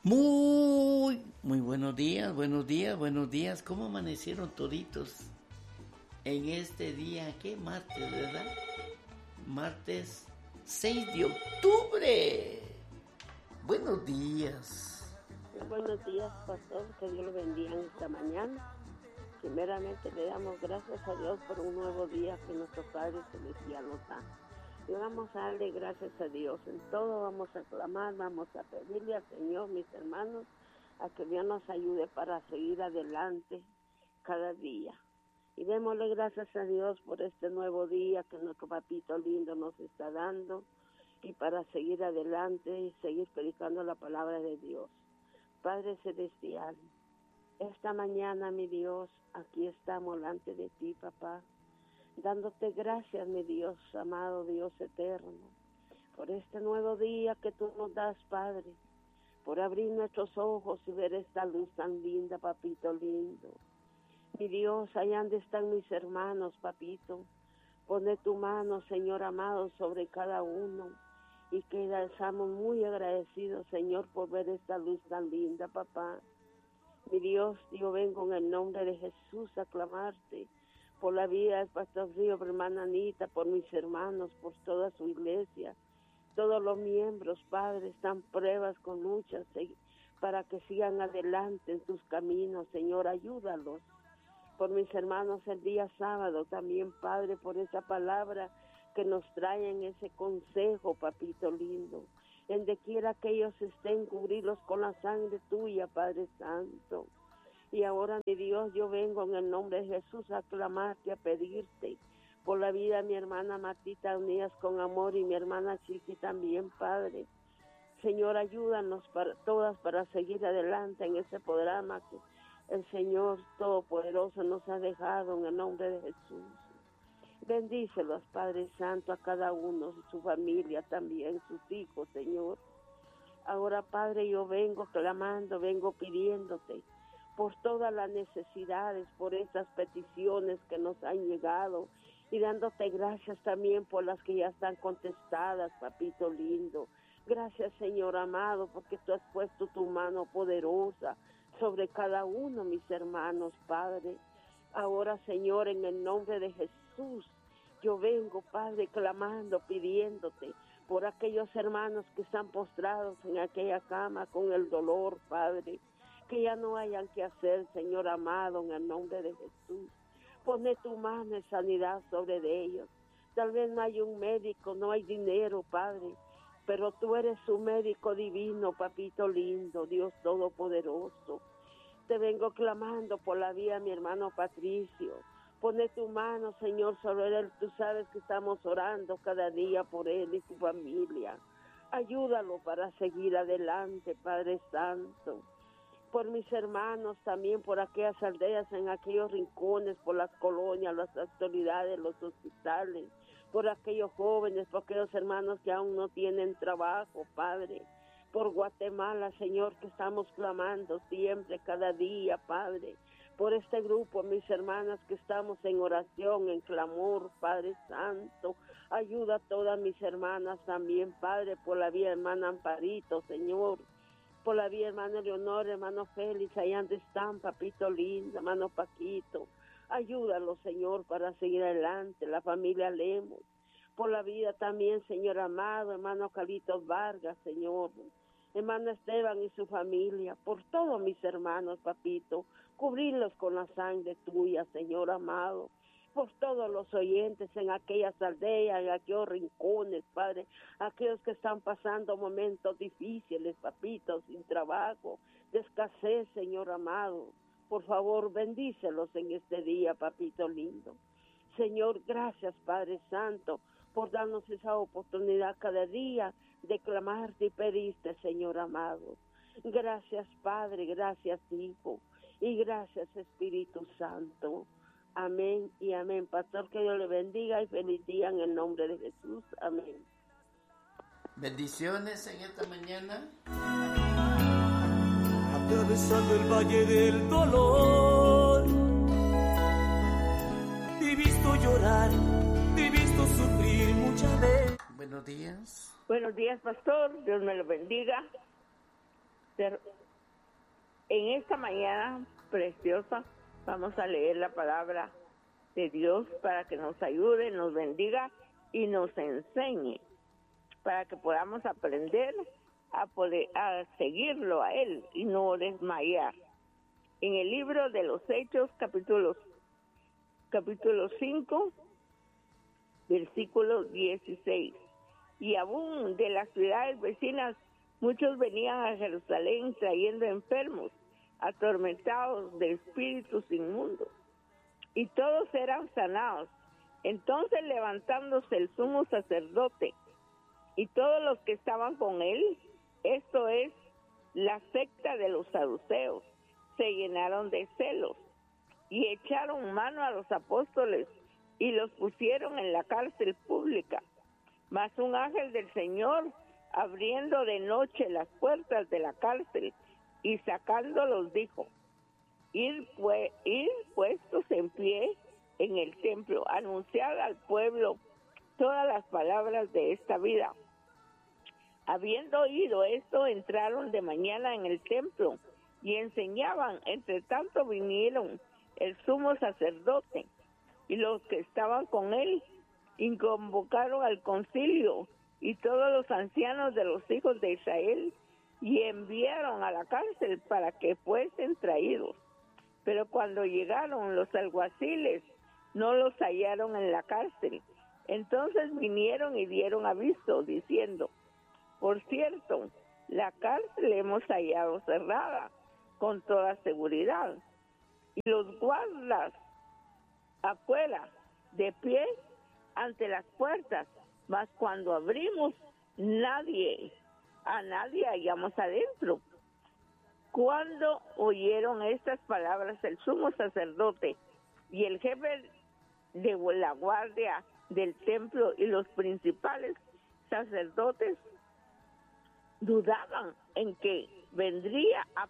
Muy buenos días, buenos días, buenos días. ¿Cómo amanecieron toditos en este día? ¿Qué? Martes, ¿verdad? Martes 6 de octubre. Buenos días. Buenos días, pastor. Que Dios lo bendiga en esta mañana. Primeramente le damos gracias a Dios por un nuevo día que nuestro Padre Celestial nos da. Y vamos a darle gracias a Dios. En todo vamos a clamar, vamos a pedirle al Señor, mis hermanos, a que Dios nos ayude para seguir adelante cada día. Y démosle gracias a Dios por este nuevo día que nuestro papito lindo nos está dando y para seguir adelante y seguir predicando la palabra de Dios. Padre Celestial, esta mañana, mi Dios, aquí estamos delante de ti, papá, dándote gracias, mi Dios, amado Dios eterno, por este nuevo día que tú nos das, Padre, por abrir nuestros ojos y ver esta luz tan linda, papito lindo. Mi Dios, allá donde están mis hermanos, papito, pone tu mano, Señor amado, sobre cada uno, y que estamos muy agradecidos, Señor, por ver esta luz tan linda, papá. Mi Dios, yo vengo en el nombre de Jesús a clamarte por la vida del pastor Río, por hermana Anita, por mis hermanos, por toda su iglesia. Todos los miembros, Padre, están pruebas con luchas para que sigan adelante en tus caminos, Señor, ayúdalos. Por mis hermanos el día sábado también, Padre, por esa palabra que nos traen, ese consejo, papito lindo. Donde quiera que ellos estén, cubrirlos con la sangre tuya, Padre Santo. Y ahora, mi Dios, yo vengo en el nombre de Jesús a clamarte, a pedirte por la vida de mi hermana Matita, unidas con amor, y mi hermana Chiqui también, Padre. Señor, ayúdanos todas para seguir adelante en ese programa que el Señor Todopoderoso nos ha dejado en el nombre de Jesús. Bendícelos, Padre Santo, a cada uno, su familia también, sus hijos, Señor. Ahora, Padre, yo vengo clamando, vengo pidiéndote por todas las necesidades, por esas peticiones que nos han llegado, y dándote gracias también por las que ya están contestadas, papito lindo. Gracias, Señor amado, porque tú has puesto tu mano poderosa sobre cada uno, mis hermanos, Padre. Ahora, Señor, en el nombre de Jesús, yo vengo, Padre, clamando, pidiéndote por aquellos hermanos que están postrados en aquella cama con el dolor, Padre, que ya no hayan que hacer, Señor amado, en el nombre de Jesús. Pone tu mano de sanidad sobre ellos. Tal vez no hay un médico, no hay dinero, Padre, pero tú eres un médico divino, papito lindo, Dios Todopoderoso. Te vengo clamando por la vida de mi hermano Patricio. Pone tu mano, Señor, sobre él. Tú sabes que estamos orando cada día por él y su familia. Ayúdalo para seguir adelante, Padre Santo. Por mis hermanos también, por aquellas aldeas, en aquellos rincones, por las colonias, las autoridades, los hospitales, por aquellos jóvenes, por aquellos hermanos que aún no tienen trabajo, Padre. Por Guatemala, Señor, que estamos clamando siempre, cada día, Padre. Por este grupo, mis hermanas, que estamos en oración, en clamor, Padre Santo. Ayuda a todas mis hermanas también, Padre, por la vida de hermana Amparito, Señor. Por la vida, hermano Leonor, hermano Félix, allá donde están, papito lindo, hermano Paquito. Ayúdalo, Señor, para seguir adelante, la familia Lemos. Por la vida también, Señor amado, hermano Carlitos Vargas, Señor. Hermano Esteban y su familia, por todos mis hermanos, papito. Cubrirlos con la sangre tuya, Señor amado. Por todos los oyentes en aquellas aldeas, en aquellos rincones, Padre, aquellos que están pasando momentos difíciles, papito, sin trabajo, de escasez, Señor amado. Por favor, bendícelos en este día, papito lindo. Señor, gracias, Padre Santo, por darnos esa oportunidad cada día de clamarte y pedirte, Señor amado. Gracias, Padre, gracias, Hijo, y gracias, Espíritu Santo. Amén y amén. Pastor, que Dios le bendiga y feliz día en el nombre de Jesús. Amén. Bendiciones en esta mañana. Atravesando el valle del dolor, te he visto llorar, te he visto sufrir muchas veces. Buenos días. Buenos días, pastor. Dios me lo bendiga. Pero en esta mañana preciosa vamos a leer la palabra de Dios para que nos ayude, nos bendiga y nos enseñe, para que podamos aprender a seguirlo a Él y no desmayar. En el libro de los Hechos, capítulo 5, versículo 16. Y aún de las ciudades vecinas, muchos venían a Jerusalén trayendo enfermos, atormentados de espíritus inmundos, y todos eran sanados. Entonces, levantándose el sumo sacerdote y todos los que estaban con él, esto es, la secta de los saduceos, se llenaron de celos y echaron mano a los apóstoles y los pusieron en la cárcel pública. Mas un ángel del Señor, abriendo de noche las puertas de la cárcel y sacándolos, dijo: ir puestos en pie en el templo, anunciar al pueblo todas las palabras de esta vida. Habiendo oído esto, entraron de mañana en el templo y enseñaban. Entre tanto vinieron el sumo sacerdote y los que estaban con él, y convocaron al concilio y todos los ancianos de los hijos de Israel, y enviaron a la cárcel para que fuesen traídos. Pero cuando llegaron los alguaciles, no los hallaron en la cárcel. Entonces vinieron y dieron aviso, diciendo: por cierto, la cárcel hemos hallado cerrada con toda seguridad, y los guardas afuera, de pie ante las puertas, mas cuando abrimos, a nadie hallamos adentro. Cuando oyeron estas palabras, el sumo sacerdote y el jefe de la guardia del templo y los principales sacerdotes dudaban en que vendría a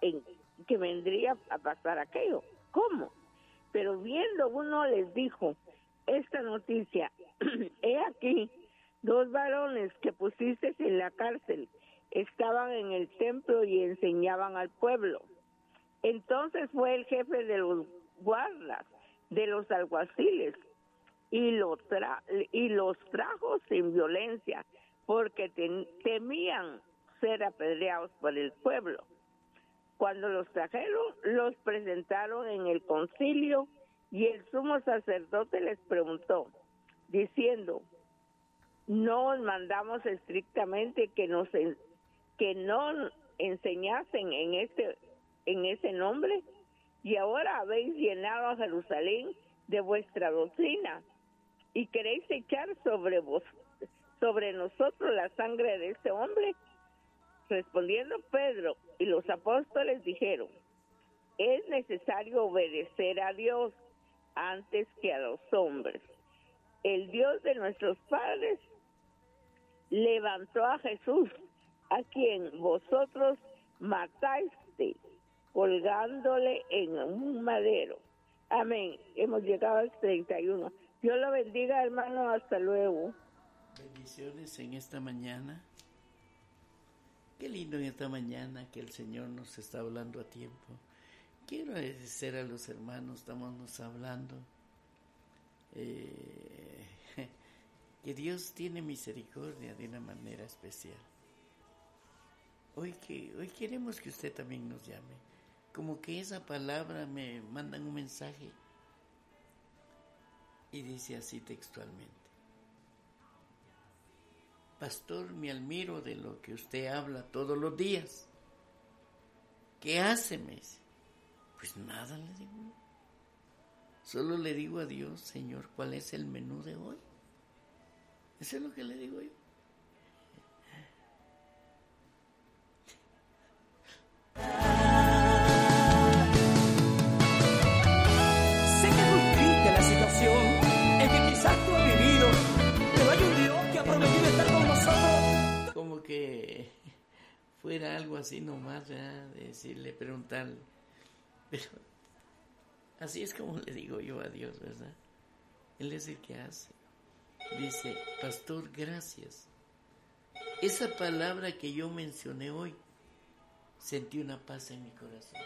pasar aquello. ¿Cómo? Pero viendo uno les dijo esta noticia: he aquí, 2 varones que pusiste en la cárcel estaban en el templo y enseñaban al pueblo. Entonces fue el jefe de los guardas de los alguaciles y los trajo sin violencia, porque temían ser apedreados por el pueblo. Cuando los trajeron, los presentaron en el concilio, y el sumo sacerdote les preguntó, diciendo: ¿no os mandamos estrictamente que no enseñasen en ese nombre? Y ahora habéis llenado a Jerusalén de vuestra doctrina, y queréis echar sobre nosotros la sangre de este hombre. Respondiendo Pedro y los apóstoles dijeron: es necesario obedecer a Dios antes que a los hombres. El Dios de nuestros padres levantó a Jesús, a quien vosotros matasteis, colgándole en un madero. Amén. Hemos llegado al 31. Dios lo bendiga, hermano. Hasta luego. Bendiciones en esta mañana. Qué lindo en esta mañana que el Señor nos está hablando a tiempo. Quiero agradecer a los hermanos, estamos hablando que Dios tiene misericordia de una manera especial. Hoy queremos que usted también nos llame. Como que esa palabra me mandan un mensaje y dice así textualmente: pastor, me admiro de lo que usted habla todos los días. ¿Qué hace? Me dice. Pues nada, le digo. Solo le digo a Dios: Señor, ¿cuál es el menú de hoy? Eso es lo que le digo yo. Sé que es muy triste la situación en que quizás tú has vivido, pero hay un Dios que ha prometido estar con nosotros. Como que fuera algo así nomás, ¿verdad? De decirle, preguntarle. Pero así es como le digo yo a Dios, ¿verdad? Él es el que hace. Dice: pastor, gracias. Esa palabra que yo mencioné hoy Sentí una paz en mi corazón.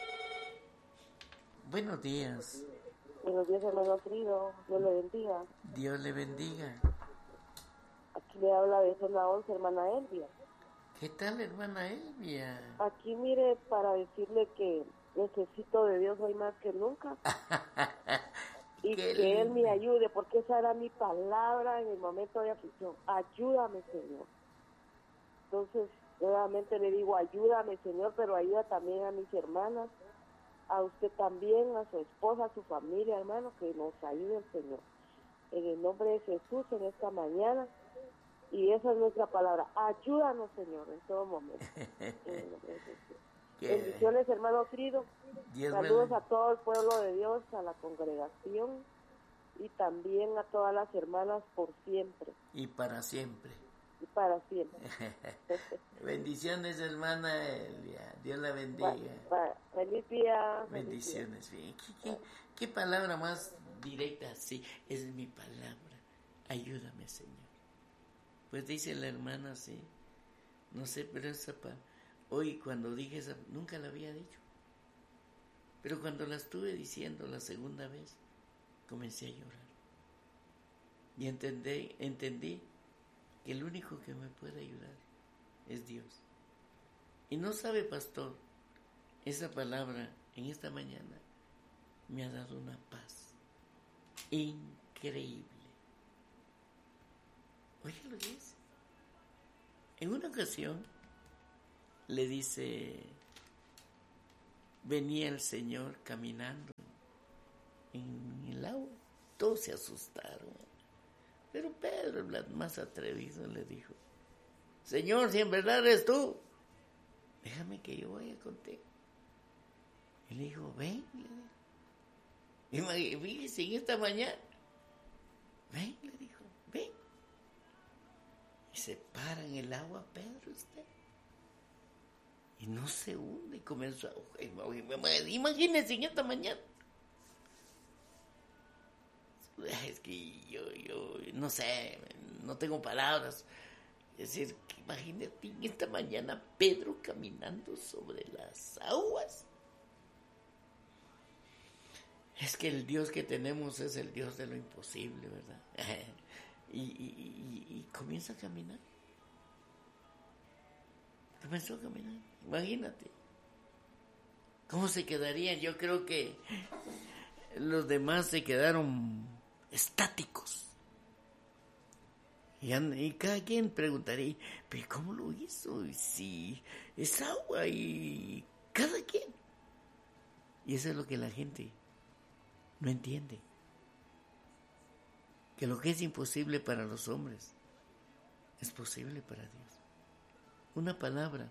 Buenos días. Buenos días, hermano querido. Dios le bendiga. Dios le bendiga. Aquí le habla de Zona 11, hermana Elvia. ¿Qué tal, hermana Elvia? Aquí, mire, para decirle que necesito de Dios hoy más que nunca. Y Qué que Él me lindo. ayude, porque esa era mi palabra en el momento de aflicción. Ayúdame, Señor. Entonces, nuevamente le digo, ayúdame, Señor, pero ayuda también a mis hermanas, a usted también, a su esposa, a su familia, hermano, que nos ayude el Señor. En el nombre de Jesús, en esta mañana, y esa es nuestra palabra. Ayúdanos, Señor, en todo momento. En el nombre de Jesús. Bendiciones, hermano querido. Saludos a todo el pueblo de Dios, a la congregación y también a todas las hermanas por siempre. Y para siempre. Y para siempre. Bendiciones, hermana Elvia. Dios la bendiga. Feliz día. Bendiciones. Bien. ¿Qué palabra más directa? Sí, es mi palabra. Ayúdame, Señor. Pues dice la hermana, sí. No sé, pero esa hoy cuando dije esa, nunca la había dicho. Pero cuando la estuve diciendo la segunda vez, comencé a llorar. Y entendí que el único que me puede ayudar es Dios. Y no sabe, pastor, esa palabra en esta mañana me ha dado una paz increíble. Oye lo que dice. En una ocasión le dice, venía el Señor caminando en el agua. Todos se asustaron. Pero Pedro, el más atrevido, le dijo, Señor, si en verdad eres tú, déjame que yo vaya contigo. Y le dijo, ven, le dijo. Y fíjese, en esta mañana, ven, le dijo, ven. Y se para en el agua Pedro, usted. Y no se hunde, y comenzó a ahogar. Imagínense en esta mañana. Es que yo no sé, no tengo palabras. Es decir, que imagínate en esta mañana Pedro caminando sobre las aguas. Es que el Dios que tenemos es el Dios de lo imposible, ¿verdad? Y comienza a caminar. Comenzó a caminar. Imagínate. ¿Cómo se quedarían? Yo creo que los demás se quedaron estáticos. Y cada quien preguntaría, ¿pero cómo lo hizo? Y si es agua y cada quien. Y eso es lo que la gente no entiende. Que lo que es imposible para los hombres es posible para Dios. Una palabra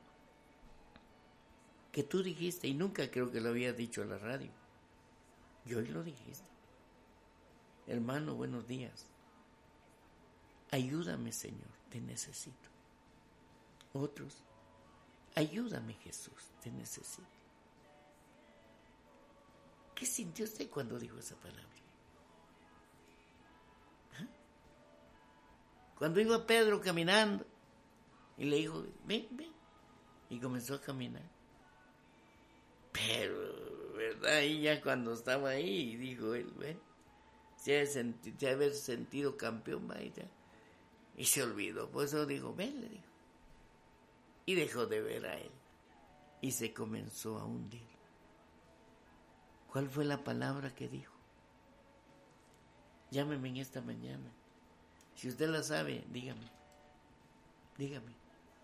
que tú dijiste, y nunca creo que lo había dicho en la radio, y hoy lo dijiste. Hermano, buenos días. Ayúdame, Señor, te necesito. Otros, ayúdame, Jesús, te necesito. ¿Qué sintió usted cuando dijo esa palabra? ¿Ah? Cuando iba Pedro caminando y le dijo, ven, ven, y comenzó a caminar. Pero, ¿verdad? Y ya cuando estaba ahí, dijo él, ven, se ha haber sentido campeón, vaya. Y se olvidó, por eso dijo, ven, le dijo. Y dejó de ver a él. Y se comenzó a hundir. ¿Cuál fue la palabra que dijo? Llámeme en esta mañana. Si usted la sabe, dígame. Dígame.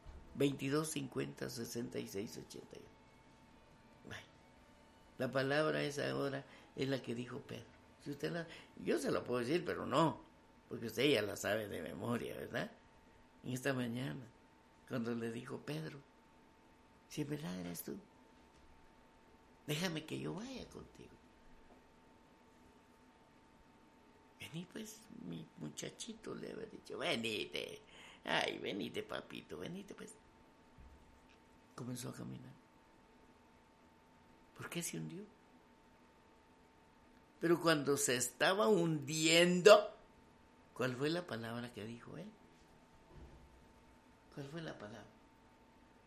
2250-6681. Bueno, la palabra esa ahora es la que dijo Pedro. Si usted yo se la puedo decir, pero no, porque usted ya la sabe de memoria, ¿verdad? En esta mañana, cuando le dijo Pedro, si en verdad eres tú, déjame que yo vaya contigo. Vení pues, mi muchachito, le había dicho, venite, ay, venite papito, venite pues. Comenzó a caminar. ¿Por qué se hundió? Pero cuando se estaba hundiendo, ¿cuál fue la palabra que dijo él? ¿Cuál fue la palabra?